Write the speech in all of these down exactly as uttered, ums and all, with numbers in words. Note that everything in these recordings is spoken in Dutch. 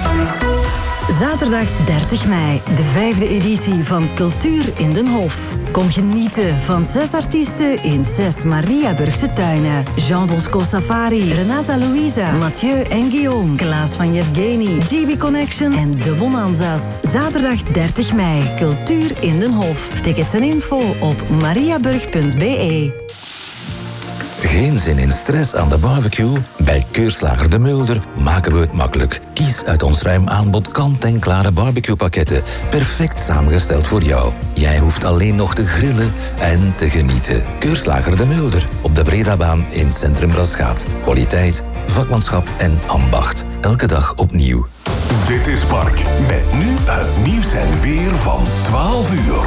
Zaterdag dertig mei, de vijfde editie van Cultuur in den Hof. Kom genieten van zes artiesten in zes Mariaburgse tuinen. Jean Bosco Safari, Renata Louisa, Mathieu en Guillaume, Klaas van Yevgeny, G B Connection en de Bonanza's. Zaterdag dertig mei, Cultuur in den Hof. Tickets en info op mariaburg punt b e. Geen zin in stress aan de barbecue? Bij Keurslager De Mulder maken we het makkelijk. Kies uit ons ruim aanbod kant-en-klare barbecuepakketten. Perfect samengesteld voor jou. Jij hoeft alleen nog te grillen en te genieten. Keurslager De Mulder op de Bredabaan in Centrum Rasgaat. Kwaliteit, vakmanschap en ambacht. Elke dag opnieuw. Dit is Mark. Met nu het nieuws en weer van twaalf uur.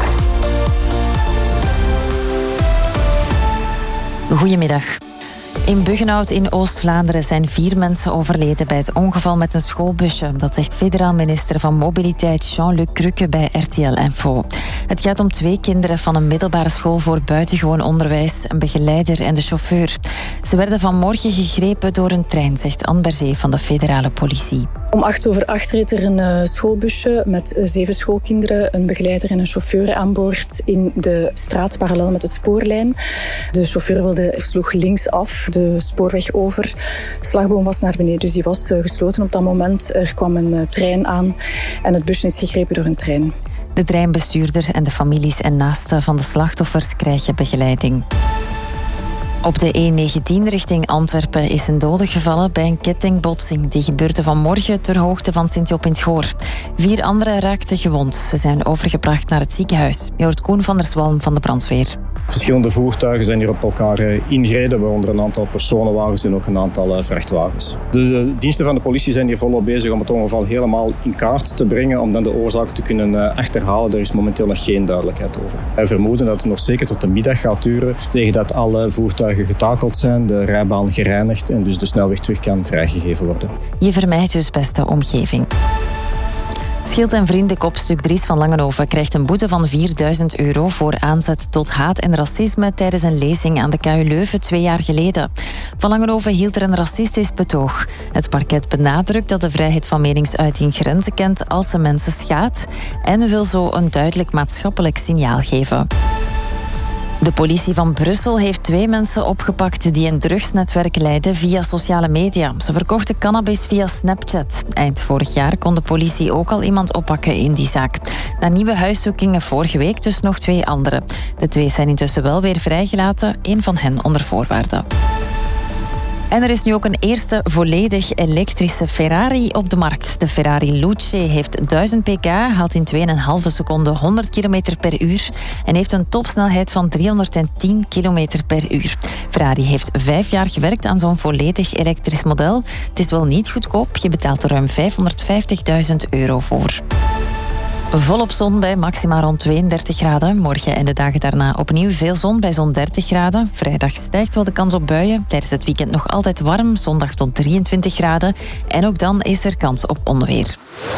Goedemiddag. In Buggenhout in Oost-Vlaanderen zijn vier mensen overleden bij het ongeval met een schoolbusje. Dat zegt federaal minister van Mobiliteit Jean-Luc Cruque bij R T L Info. Het gaat om twee kinderen van een middelbare school voor buitengewoon onderwijs, een begeleider en de chauffeur. Ze werden vanmorgen gegrepen door een trein, zegt Anne Berger van de federale politie. Om acht over acht reed er een uh, schoolbusje met uh, zeven schoolkinderen, een begeleider en een chauffeur aan boord in de straat parallel met de spoorlijn. De chauffeur wilde, sloeg links af, de spoorweg over. De slagboom was naar beneden, dus die was uh, gesloten op dat moment. Er kwam een uh, trein aan en het busje is gegrepen door een trein. De treinbestuurder en de families en naasten van de slachtoffers krijgen begeleiding. Op de E negentien richting Antwerpen is een dode gevallen bij een kettingbotsing. Die gebeurde vanmorgen ter hoogte van Sint-Job in het Goor. Vier anderen raakten gewond. Ze zijn overgebracht naar het ziekenhuis. Je hoort Koen van der Zwalm van de brandweer. Verschillende voertuigen zijn hier op elkaar ingereden, waaronder een aantal personenwagens en ook een aantal vrachtwagens. De diensten van de politie zijn hier volop bezig om het ongeval helemaal in kaart te brengen, om dan de oorzaak te kunnen achterhalen. Er is momenteel nog geen duidelijkheid over. Wij vermoeden dat het nog zeker tot de middag gaat duren, tegen dat alle voertuigen getakeld zijn, de rijbaan gereinigd en dus de snelweg terug kan vrijgegeven worden. Je vermijdt dus beste omgeving. Schild en Vriendenkopstuk Dries van Langenhoven krijgt een boete van vierduizend euro voor aanzet tot haat en racisme tijdens een lezing aan de K U Leuven twee jaar geleden. Van Langenhoven hield er een racistisch betoog. Het parket benadrukt dat de vrijheid van meningsuiting grenzen kent als ze mensen schaadt en wil zo een duidelijk maatschappelijk signaal geven. De politie van Brussel heeft twee mensen opgepakt die een drugsnetwerk leidden via sociale media. Ze verkochten cannabis via Snapchat. Eind vorig jaar kon de politie ook al iemand oppakken in die zaak. Na nieuwe huiszoekingen vorige week dus nog twee anderen. De twee zijn intussen wel weer vrijgelaten, één van hen onder voorwaarden. En er is nu ook een eerste volledig elektrische Ferrari op de markt. De Ferrari Luce heeft duizend pk, haalt in twee komma vijf seconden honderd kilometer per uur en heeft een topsnelheid van driehonderdtien kilometer per uur. Ferrari heeft vijf jaar gewerkt aan zo'n volledig elektrisch model. Het is wel niet goedkoop, je betaalt er ruim vijfhonderdvijftigduizend euro voor. Volop zon bij maxima rond tweeëndertig graden. Morgen en de dagen daarna opnieuw veel zon bij zo'n dertig graden. Vrijdag stijgt wel de kans op buien. Tijdens het weekend nog altijd warm, zondag tot drieëntwintig graden. En ook dan is er kans op onweer.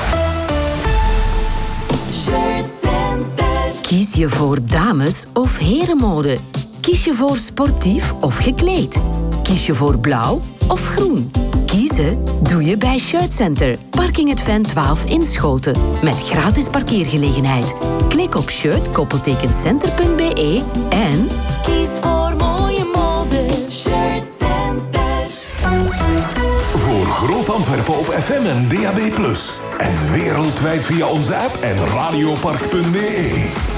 Kies je voor dames- of herenmode? Kies je voor sportief of gekleed? Kies je voor blauw of groen? Kiezen doe je bij Shirt Center. Parking het Ven twaalf in Schoten. Met gratis parkeergelegenheid. Klik op shirt-center punt b e en kies voor mooie mode. Shirt Center. Voor Groot Antwerpen op F M en D A B plus. En wereldwijd via onze app en radiopark punt b e.